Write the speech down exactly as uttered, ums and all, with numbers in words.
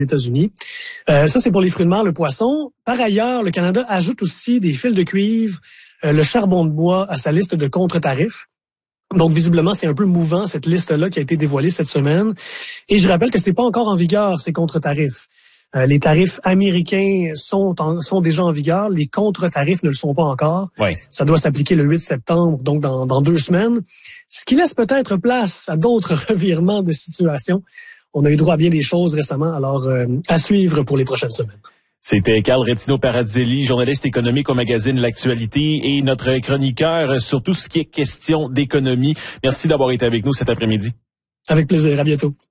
États-Unis. Euh, ça, c'est pour les fruits de mer, le poisson. Par ailleurs, le Canada ajoute aussi des fils de cuivre, euh, le charbon de bois à sa liste de contre-tarifs. Donc, visiblement, c'est un peu mouvant, cette liste-là qui a été dévoilée cette semaine. Et je rappelle que c'est pas encore en vigueur, ces contre-tarifs. Euh, les tarifs américains sont, en, sont déjà en vigueur. Les contre-tarifs ne le sont pas encore. Ouais. Ça doit s'appliquer le huit septembre, donc dans, dans deux semaines. Ce qui laisse peut-être place à d'autres revirements de situation. On a eu droit à bien des choses récemment, alors euh, à suivre pour les prochaines semaines. C'était Carl Retino-Paradzelli, journaliste économique au magazine L'Actualité et notre chroniqueur sur tout ce qui est question d'économie. Merci d'avoir été avec nous cet après-midi. Avec plaisir. À bientôt.